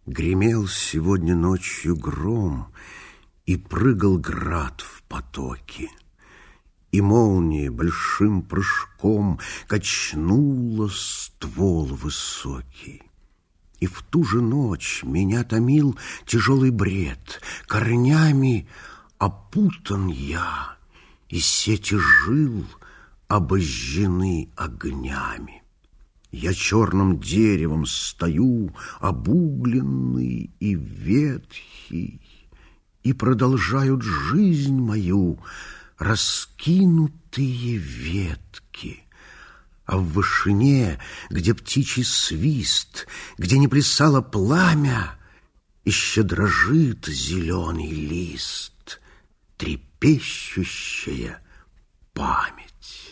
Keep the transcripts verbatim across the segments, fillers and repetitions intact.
Гремел сегодня ночью гром, и прыгал град в потоке, и молния большим прыжком качнула ствол высокий. И в ту же ночь меня томил тяжелый бред. Корнями опутан я, и сети жил обожжены огнями. Я черным деревом стою, обугленный и ветхий, и продолжают жизнь мою раскинутые ветки. А в вышине, где птичий свист, где не плясало пламя, еще дрожит зеленый лист, трепещущая память.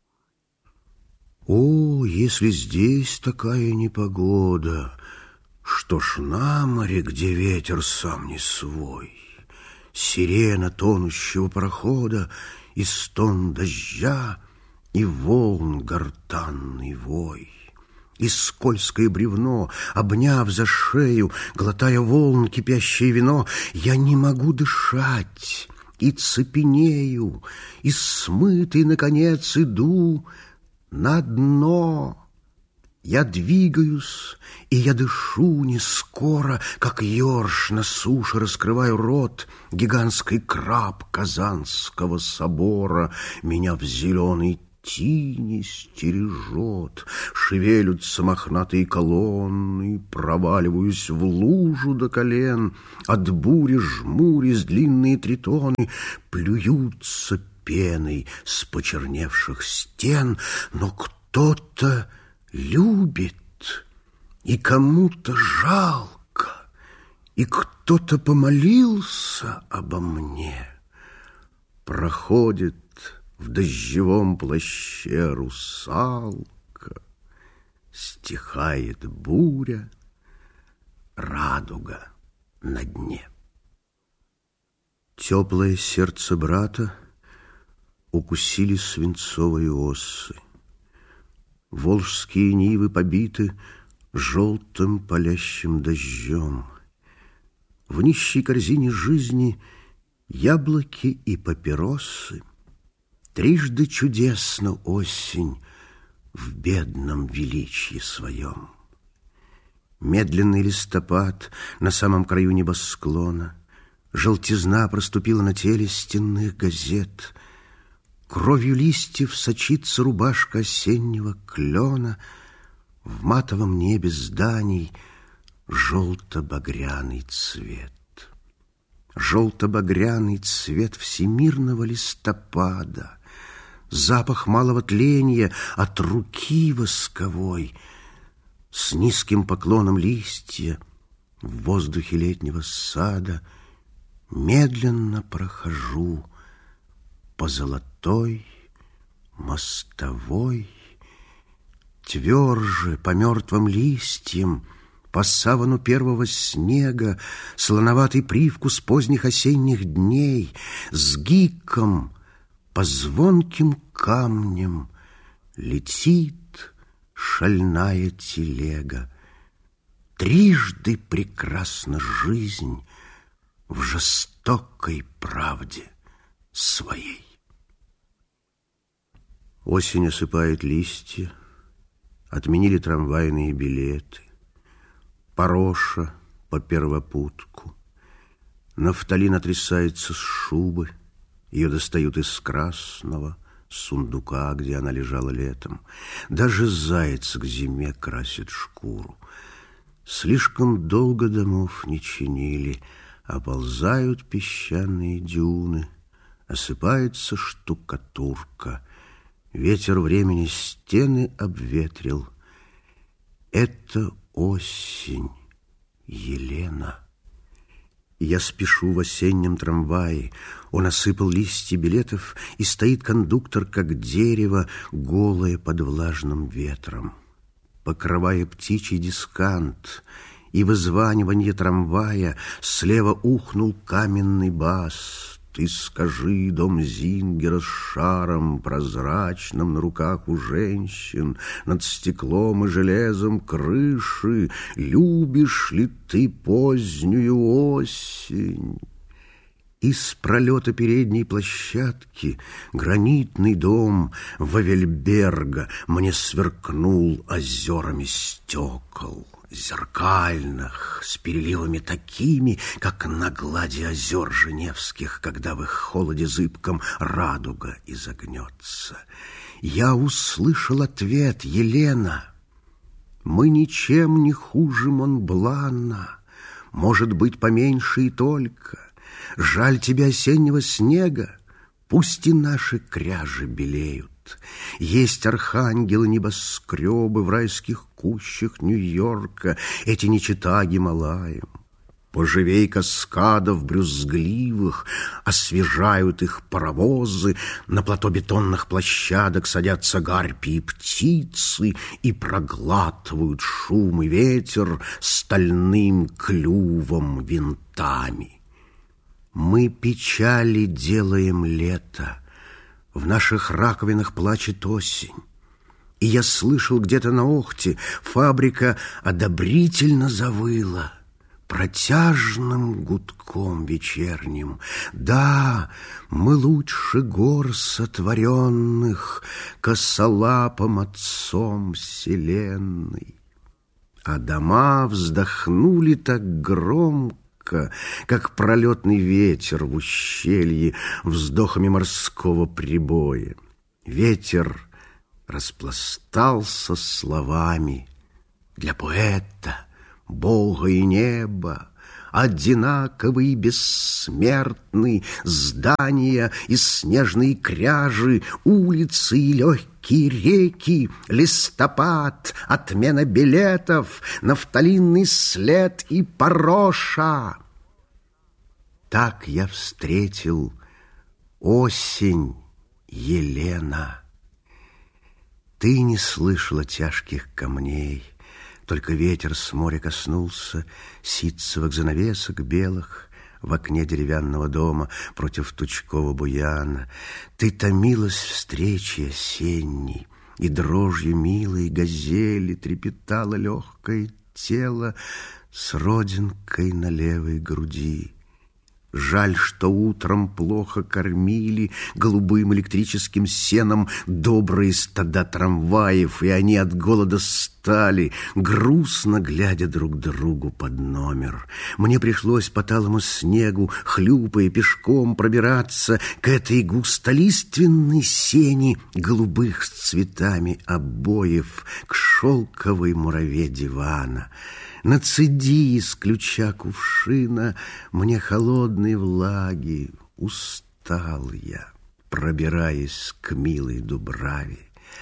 О, если здесь такая непогода, что ж на море, где ветер сам не свой, сирена тонущего парохода, и стон дождя, и волн гортанный вой, и скользкое бревно, обняв за шею, глотая волн кипящее вино, я не могу дышать, и цепенею, и смытый, наконец, иду на дно. Я двигаюсь, и я дышу не скоро, как ёрш на суше раскрываю рот. Гигантский краб Казанского собора меня в зеленой тени стережет. Шевелятся мохнатые колонны, проваливаюсь в лужу до колен. От бури жмурясь длинные тритоны плюются пеной с почерневших стен, но кто-то любит, и кому-то жалко, и кто-то помолился обо мне. Проходит в дождевом плаще русалка, стихает буря, радуга на дне. Теплое сердце брата укусили свинцовые осы. Волжские нивы побиты желтым палящим дождем. В нищей корзине жизни яблоки и папиросы. Трижды чудесна осень в бедном величии своем. Медленный листопад на самом краю небосклона, желтизна проступила на теле стенных газет. Кровью листьев сочится рубашка осеннего клена, в матовом небе зданий желто-багряный цвет. Желто-багряный цвет всемирного листопада, запах малого тления от руки восковой, с низким поклоном листья в воздухе летнего сада медленно прохожу по золотой мостовой, тверже по мертвым листьям, по савану первого снега, слоноватый привкус поздних осенних дней, с гиком по звонким камням летит шальная телега. Трижды прекрасна жизнь в жестокой правде своей. Осень осыпает листья, отменили трамвайные билеты, Пороша по первопутку. Нафталин отрясается с шубы, ее достают из красного сундука, где она лежала летом. Даже заяц к зиме красит шкуру. Слишком долго домов не чинили, оползают песчаные дюны, осыпается штукатурка. Ветер времени стены обветрил. Это осень, Елена. Я спешу в осеннем трамвае. Он осыпал листья билетов, и стоит кондуктор, как дерево, голое под влажным ветром. Покрывая птичий дискант, и вызваниванье трамвая слева ухнул каменный бас. Ты скажи, дом Зингера с шаром прозрачным на руках у женщин, над стеклом и железом крыши, любишь ли ты позднюю осень? Из пролета передней площадки гранитный дом Вавельберга мне сверкнул озерами стекол, зеркальных, с переливами такими, как на глади озер женевских, когда в их холоде зыбком радуга изогнется. Я услышал ответ: Елена, мы ничем не хуже Монблана, может быть, поменьше и только. Жаль тебе осеннего снега, пусть и наши кряжи белеют. Есть архангелы небоскребы в райских кущах Нью-Йорка, эти не чета Гималаям. Поживей каскадов брюзгливых, освежают их паровозы, на плато бетонных площадок садятся гарпии и птицы и проглатывают шум и ветер стальным клювом винтами. Мы печали делаем лето, в наших раковинах плачет осень. И я слышал где-то на Охте, фабрика одобрительно завыла протяжным гудком вечерним. Да, мы лучше гор сотворенных косолапым отцом вселенной. А дома вздохнули так громко, как пролетный ветер в ущелье вздохами морского прибоя. Ветер распластался словами: для поэта Бога и неба одинаковый и бессмертный, здания и снежные кряжи, улицы и легкие реки, листопад, отмена билетов, нафталинный след и Пороша. Так я встретил осень, Елена. Ты не слышала тяжких камней, только ветер с моря коснулся ситцевых занавесок белых в окне деревянного дома против тучкового буяна. Ты томилась встречи осенней, и дрожью милой газели трепетало легкое тело с родинкой на левой груди. Жаль, что утром плохо кормили голубым электрическим сеном добрые стада трамваев, и они от голода стали, грустно глядя друг другу под номер. Мне пришлось по талому снегу, хлюпая пешком, пробираться к этой густолиственной сени голубых с цветами обоев, к шелковой мураве дивана. Нацеди из ключа кувшина мне холодной влаги. Устал я, пробираясь к милой дубраве.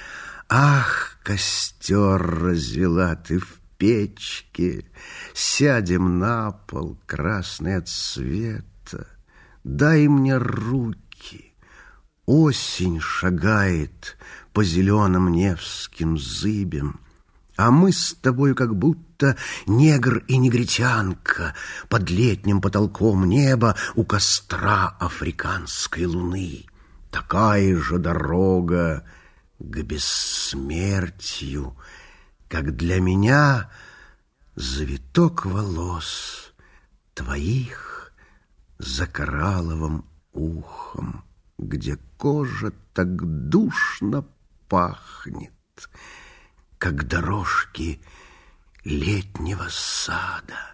Ах, костер развела ты в печке, сядем на пол, красный от света. Дай мне руки, осень шагает по зеленым невским зыбям, а мы с тобою как будто негр и негритянка под летним потолком неба у костра африканской луны. Такая же дорога к бессмертию, как для меня завиток волос твоих за коралловым ухом, где кожа так душно пахнет, как дорожки летнего сада,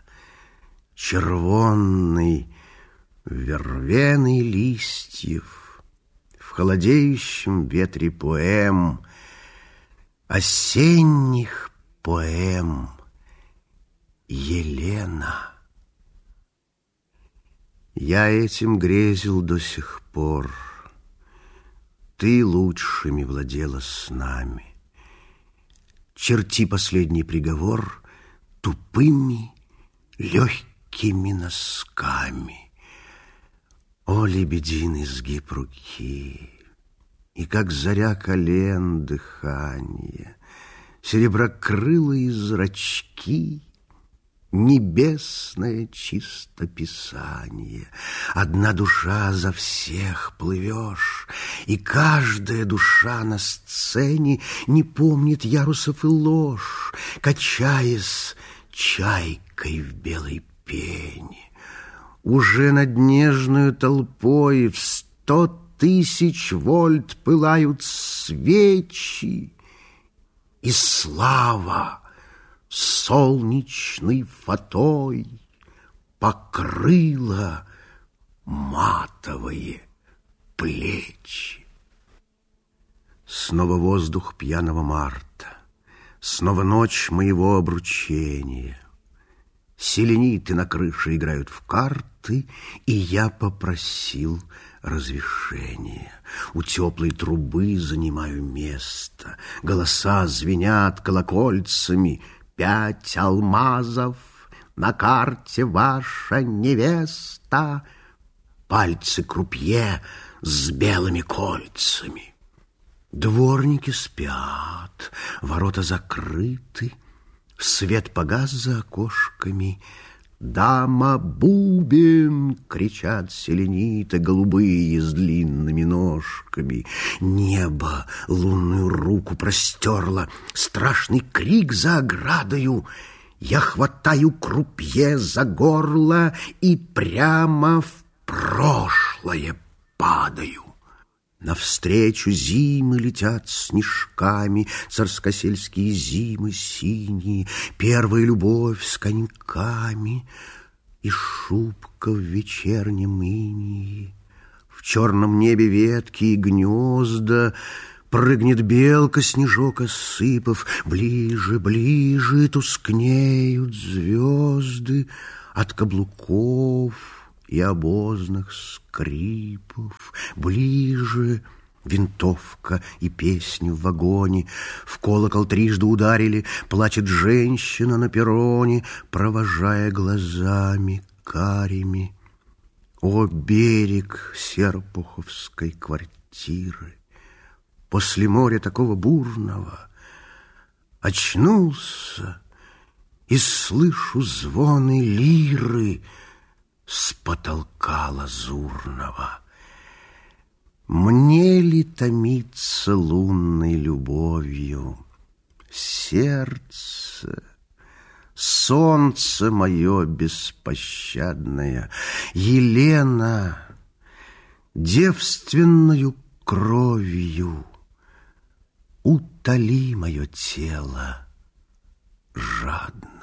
червонный, вервеный листьев, в холодеющем ветре поэм, осенних поэм, Елена. Я этим грезил до сих пор. Ты лучшими владела снами. Черти последний приговор тупыми, легкими носками. О, лебединый сгиб руки, и как заря колен дыхание, сереброкрылые зрачки, небесное чистописание. Одна душа за всех плывешь, и каждая душа на сцене не помнит ярусов и лож, качаясь чайкой в белой пене. Уже над нежную толпой в сто тысяч вольт пылают свечи, и слава солнечной фатой покрыла матовые плечи. Снова воздух пьяного марта, снова ночь моего обручения. Селениты на крыше играют в карты, и я попросил разрешения. У теплой трубы занимаю место, голоса звенят колокольцами. Пять алмазов, на карте ваша невеста, пальцы крупье с белыми кольцами. Дворники спят, ворота закрыты, свет погас за окошками. «Дама бубен!» — кричат селениты голубые с длинными ножками. Небо лунную руку простерло, страшный крик за оградою. Я хватаю крупье за горло и прямо в прошлое падаю. Навстречу зимы летят снежками, царскосельские зимы синие, первая любовь с коньками и шубка в вечернем инии. В черном небе ветки и гнезда, прыгнет белка, снежок осыпав. Ближе, ближе тускнеют звезды от каблуков и обозных скрипов. Ближе винтовка и песни в вагоне. В колокол трижды ударили, плачет женщина на перроне, провожая глазами карими. О, берег серпуховской квартиры! После моря такого бурного очнулся и слышу звоны лиры с потолка лазурного. Мне ли томиться лунной любовью? Сердце, солнце мое беспощадное, Елена, девственною кровью утоли мое тело жадно.